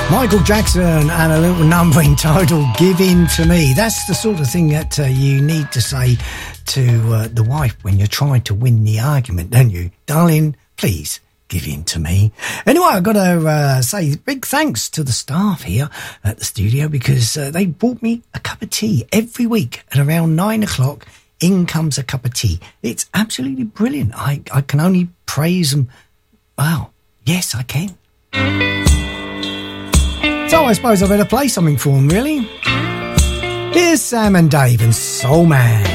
Michael Jackson and a little number entitled Give In To Me. That's the sort of thing that you need to say to the wife when you're trying to win the argument, don't you? Darling, please give in to me. Anyway, I've got to say big thanks to the staff here at the studio because they brought me a cup of tea every week at around 9 o'clock. In comes a cup of tea. It's absolutely brilliant. I can only praise them. Wow. Yes, I can. So I suppose I better play something for them, really. Here's Sam and Dave and Soul Man.